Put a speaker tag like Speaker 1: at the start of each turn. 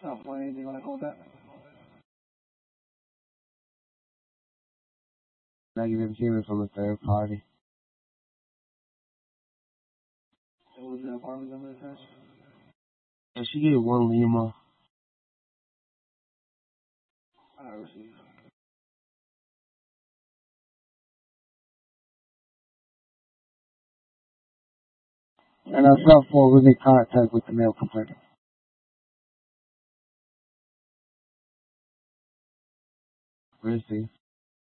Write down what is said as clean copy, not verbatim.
Speaker 1: Not for anything like all that.
Speaker 2: Negative treatment from a third party.
Speaker 1: It was an apartment number attached.
Speaker 2: Yeah, she gave 1 Lima.
Speaker 1: I received.
Speaker 2: And I felt for was in contact with the mail complainant. Where's he?